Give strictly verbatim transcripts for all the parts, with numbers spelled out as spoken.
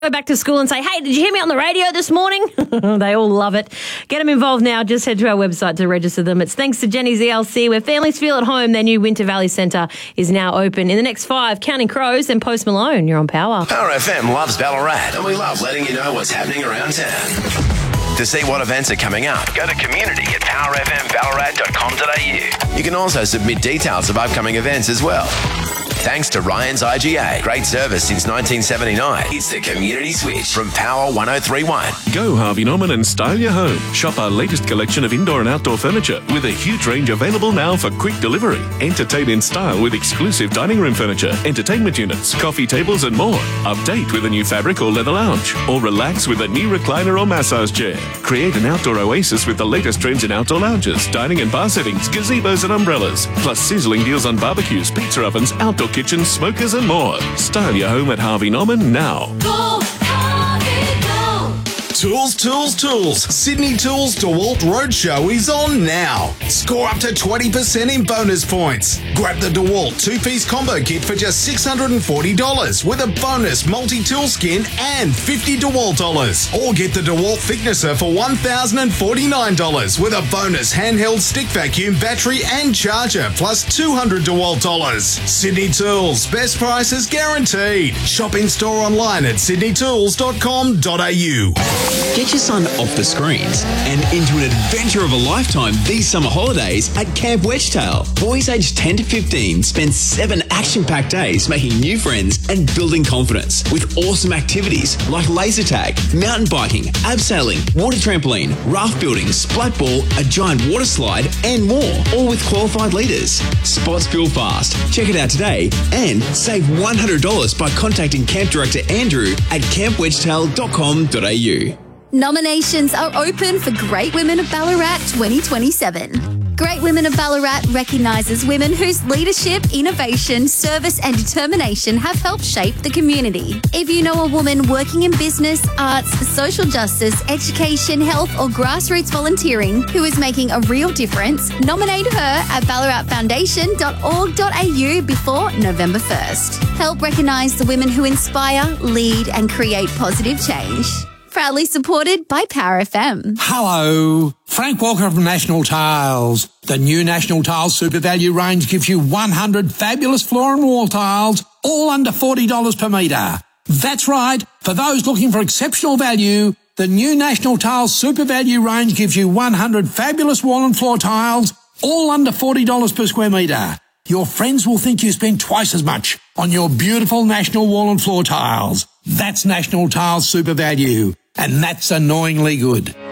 Go back to school and say, hey, did you hear me on the radio this morning? They all love it. Get them involved now. Just head to our website to register them. It's thanks to Jenny's E L C, where families feel at home. Their new Winter Valley Centre is now open. In the next five, Counting Crows and Post Malone. You're on Power. Power F M loves Ballarat, and we love letting you know what's happening around town. To see what events are coming up, go to community at power f m ballarat dot com dot a u. You can also submit details of upcoming events as well. Thanks to Ryan's I G A. Great service since nineteen seventy-nine. It's the Community Switch from Power one oh three point one. Go Harvey Norman and style your home. Shop our latest collection of indoor and outdoor furniture with a huge range available now for quick delivery. Entertain in style with exclusive dining room furniture, entertainment units, coffee tables and more. Update with a new fabric or leather lounge. Or relax with a new recliner or massage chair. Create an outdoor oasis with the latest trends in outdoor lounges, dining and bar settings, gazebos and umbrellas. Plus sizzling deals on barbecues, pizza ovens, outdoor kitchens, smokers and more. Style your home at Harvey Norman now. Go, Harvey, go. Tools, tools, tools. Sydney Tools DeWalt Roadshow is on now. Score up to twenty percent in bonus points. Grab the DeWalt two-piece combo kit for just six hundred forty dollars with a bonus multi-tool skin and fifty DeWalt dollars. Or get the DeWalt thicknesser for one thousand forty-nine dollars with a bonus handheld stick vacuum, battery and charger plus two hundred DeWalt dollars. Sydney Tools, best prices guaranteed. Shop in store online at sydney tools dot com dot a u. Get your son off the screens and into an adventure of a lifetime these summer holidays at Camp Wedgetail. Boys aged ten to fifteen spend seven action-packed days making new friends and building confidence with awesome activities like laser tag, mountain biking, abseiling, water trampoline, raft building, splat ball, a giant water slide and more, all with qualified leaders. Spots fill fast. Check it out today and save one hundred dollars by contacting Camp Director Andrew at camp wedgetail dot com dot a u. Nominations are open for Great Women of Ballarat twenty twenty-seven. Great Women of Ballarat recognises women whose leadership, innovation, service and determination have helped shape the community. If you know a woman working in business, arts, social justice, education, health or grassroots volunteering who is making a real difference, nominate her at ballarat foundation dot org dot a u before November first. Help recognise the women who inspire, lead and create positive change. Proudly supported by Power F M. Hello, Frank Walker from National Tiles. The new National Tiles Super Value range gives you one hundred fabulous floor and wall tiles, all under forty dollars per metre. That's right, for those looking for exceptional value, the new National Tiles Super Value range gives you one hundred fabulous wall and floor tiles, all under forty dollars per square metre. Your friends will think you spend twice as much on your beautiful National wall and floor tiles. That's National Tiles Super Value. And that's annoyingly good. The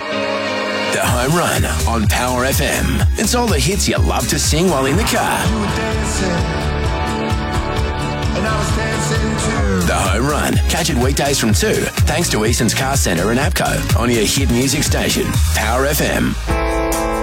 Home Run on Power F M. It's all the hits you love to sing while in the car. The Home Run. Catch it weekdays from two, thanks to Easton's Car Centre and APCO on your hit music station, Power F M.